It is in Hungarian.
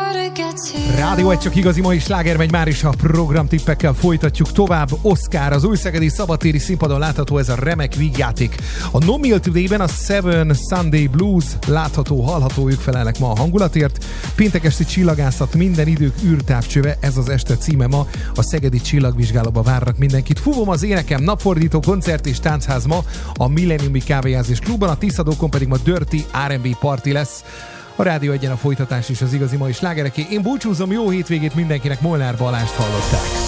Rádió egy csak igazi mai sláger megy már is, a programtippekkel folytatjuk tovább. Oscar, az újszegedi szabadtéri színpadon látható ez a remek vígjáték. A No Meal Today-ben a Seven Sunday Blues látható, hallható, ők felelnek ma a hangulatért. Péntek esti csillagászat, minden idők űrtávcsöve, ez az este címe ma. A szegedi csillagvizsgálóba várnak mindenkit. Fúvom az énekem, napfordító koncert és táncház ma a Millenniumi Kávéházás klubban, a Tiszadókon pedig ma Dirty R&B party lesz. A Rádió Egyen a folytatás is az igazi mai slágereké. Én búcsúzom, jó hétvégét mindenkinek, Molnár Balást hallották.